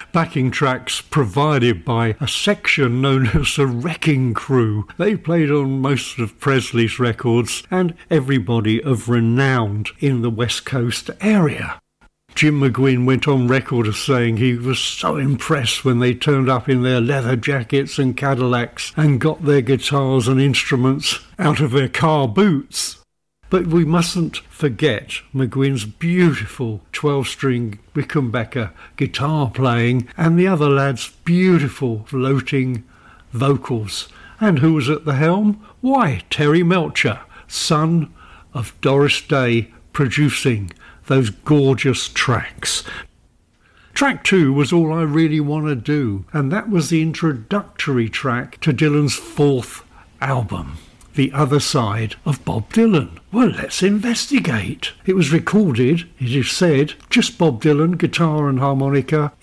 backing tracks provided by a section known as the Wrecking Crew. They played on most of Presley's records and everybody of renown in the West Coast area. Jim McGuinn went on record as saying he was so impressed when they turned up in their leather jackets and Cadillacs and got their guitars and instruments out of their car boots. But we mustn't forget McGuinn's beautiful 12-string Rickenbacker guitar playing and the other lad's beautiful floating vocals. And who was at the helm? Why, Terry Melcher, son of Doris Day, producing those gorgeous tracks. Track 2 was All I Really Want to Do, and that was the introductory track to Dylan's 4th album, The Other Side of Bob Dylan. Well, let's investigate. It was recorded, it is said, just Bob Dylan, guitar and harmonica,